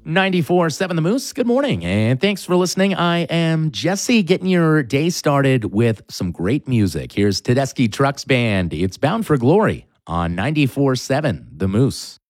94.7 The Moose. Good morning, and thanks for listening. I am Jesse, getting your day started with some great music. Here's Tedeschi Trucks Band. It's Bound for Glory on 94.7 The Moose.